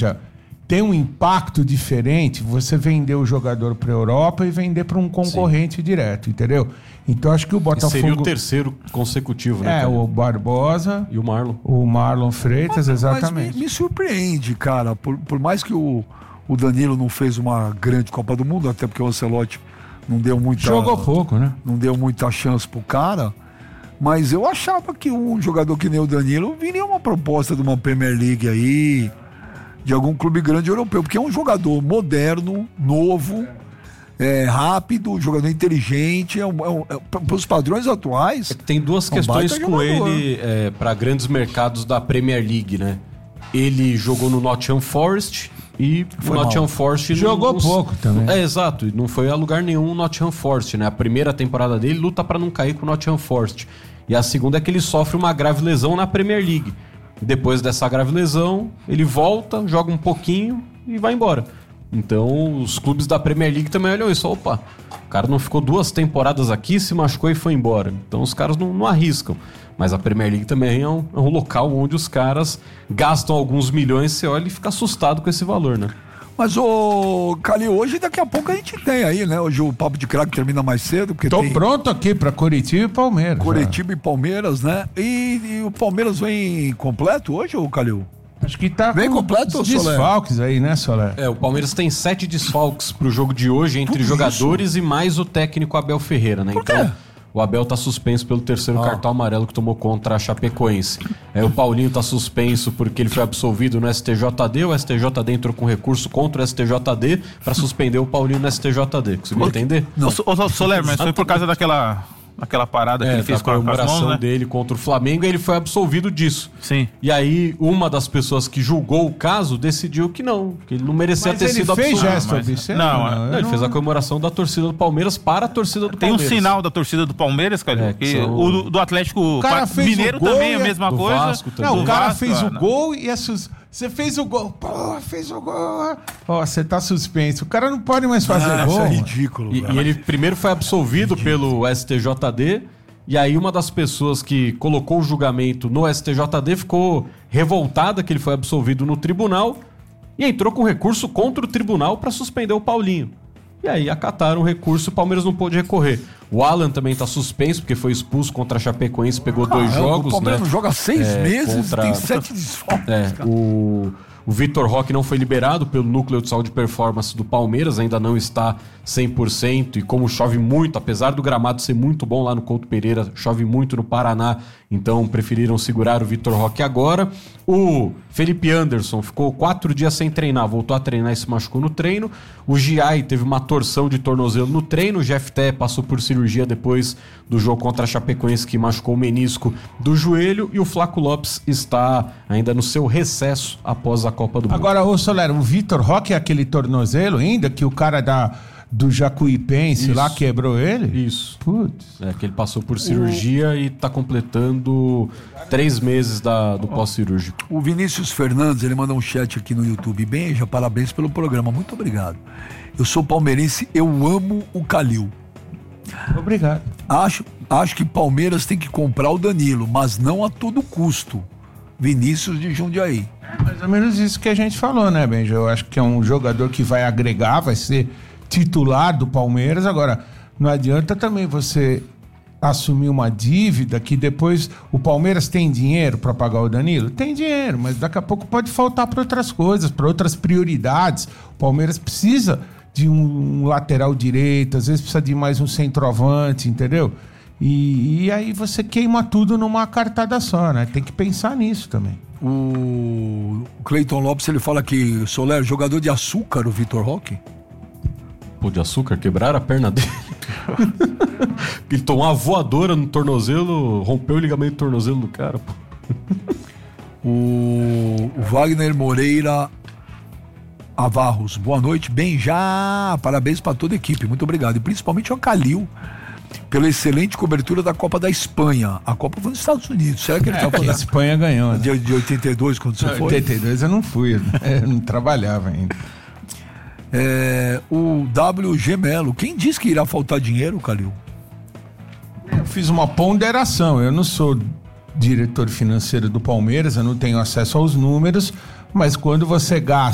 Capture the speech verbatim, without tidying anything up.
seja, tem um impacto diferente você vender o jogador para a Europa e vender para um concorrente Sim. direto, entendeu? Então acho que o Botafogo... E seria o terceiro consecutivo, né? É, cara? O Barbosa... E o Marlon. O Marlon Freitas, mas, exatamente. Mas me, me surpreende, cara, por, por mais que o, o Danilo não fez uma grande Copa do Mundo, até porque o Ancelotti não deu muita... Jogou pouco, né? Não deu muita chance pro cara, mas eu achava que um jogador que nem o Danilo viria uma proposta de uma Premier League aí, de algum clube grande europeu, porque é um jogador moderno, novo... É rápido, jogador inteligente, é um, é um, é, para os padrões atuais. É que tem duas é um questões com jogador. ele é, para grandes mercados da Premier League, né? Ele jogou no Nottingham Forest e Foi o Nottingham mal. Forest jogou não, pouco também. É exato, não foi a lugar nenhum o Nottingham Forest, né? A primeira temporada dele luta para não cair com o Nottingham Forest e a segunda é que ele sofre uma grave lesão na Premier League. Depois dessa grave lesão, ele volta, joga um pouquinho e vai embora. Então, os clubes da Premier League também olham isso. Opa, o cara não ficou duas temporadas aqui, se machucou e foi embora. Então, os caras não, não arriscam. Mas a Premier League também é um, é um local onde os caras gastam alguns milhões, você olha e fica assustado com esse valor, né? Mas, ô, Calil, hoje daqui a pouco a gente tem aí, né? Hoje o Papo de Craque termina mais cedo. Porque Tô tem pronto aqui pra Coritiba e Palmeiras. Coritiba já. e Palmeiras, né? E, e o Palmeiras vem completo hoje, ô Calil? Acho que tá bem com completo, os desfalques aí, né, Soler? É, o Palmeiras tem sete desfalques pro jogo de hoje entre Tudo jogadores isso? e mais o técnico Abel Ferreira, né? Por quê? Então, o Abel tá suspenso pelo terceiro Ah. cartão amarelo que tomou contra a Chapecoense. É, o Paulinho tá suspenso porque ele foi absolvido no S T J D. O S T J D entrou com recurso contra o S T J D pra suspender o Paulinho no S T J D. Conseguiu entender? Não. Ô, ô, Soler, mas foi por causa daquela... Aquela parada que É, ele fez da com a comemoração mãos, né? dele contra o Flamengo, e ele foi absolvido disso. Sim. E aí, uma das pessoas que julgou o caso decidiu que não, que ele não merecia Mas ter ele sido fez absolvido. gesto mas- obsceno? não, eu Não, ele fez a comemoração da torcida do Palmeiras para a torcida do Tem um Palmeiras. sinal da torcida do Palmeiras, cara. É, que que são- o do, do Atlético cara Pa- fez Mineiro o gol também é e a a- mesma do coisa. Vasco também. Não, Do o cara Vasco, fez ah, o não. gol e a sus... Você fez o gol. Pô, fez o gol. Ó, você tá suspenso. O cara não pode mais fazer Ah, gol. isso é mano. ridículo. E, velho. e ele primeiro foi absolvido pelo S T J D, e aí uma das pessoas que colocou o julgamento no S T J D ficou revoltada que ele foi absolvido no tribunal e entrou com recurso contra o tribunal para suspender o Paulinho. E aí acataram o recurso, o Palmeiras não pôde recorrer. O Alan também tá suspenso, porque foi expulso contra a Chapecoense, pegou dois Caramba, jogos, o Palmeiras né? não joga seis É, meses contra- e tem sete desfalques. É, cara. o, o Vitor Roque não foi liberado pelo Núcleo de Saúde e Performance do Palmeiras, ainda não está cem por cento, e como chove muito, apesar do gramado ser muito bom lá no Couto Pereira, chove muito no Paraná, então preferiram segurar o Vitor Roque agora. O Felipe Anderson ficou quatro dias sem treinar, voltou a treinar e se machucou no treino. O Giai teve uma torção de tornozelo no treino, o Jefté passou por cirurgia depois do jogo contra a Chapecoense, que machucou o menisco do joelho, e o Flaco Lopes está ainda no seu recesso após a Copa do Mundo. Agora, ô Soler, o Vitor Roque é aquele tornozelo ainda que o cara da, do Jacuipense Isso. lá quebrou ele? Isso. Putz. É que ele passou por cirurgia e tá completando três meses da, do pós-cirúrgico. O Vinícius Fernandes, ele manda um chat aqui no YouTube. Benja, parabéns pelo programa, muito obrigado. Eu sou palmeirense, eu amo o Calil. Obrigado. Acho, acho que Palmeiras tem que comprar o Danilo, mas não a todo custo. Vinícius de Jundiaí. Mais ou menos isso que a gente falou, né, Benja? Eu acho que é um jogador que vai agregar, vai ser titular do Palmeiras. Agora, não adianta também você assumir uma dívida que depois o Palmeiras tem dinheiro para pagar o Danilo? Tem dinheiro, mas daqui a pouco pode faltar para outras coisas, para outras prioridades. O Palmeiras precisa de um lateral direito, às vezes precisa de mais um centroavante, entendeu? E, e aí você queima tudo numa cartada só, né? Tem que pensar nisso também. O Cleiton Lopes, ele fala que Soler, jogador de açúcar, o Vitor Roque. Pô, de açúcar, quebraram a perna dele. Ele tomou uma voadora no tornozelo, rompeu o ligamento do tornozelo do cara, pô. O, o Wagner Moreira Avarros, boa noite, bem já, parabéns para toda a equipe, muito obrigado, e principalmente ao Calil pela excelente cobertura da Copa da Espanha. A Copa foi nos Estados Unidos, será que ele É, tá que a falando Espanha ganhou, né? de, de oitenta e dois quando você Não, foi? oitenta e dois eu não fui, né? Eu não trabalhava ainda. É, o W G Melo, quem disse que irá faltar dinheiro, Calil? Eu fiz uma ponderação, eu não sou diretor financeiro do Palmeiras, eu não tenho acesso aos números, mas quando você gasta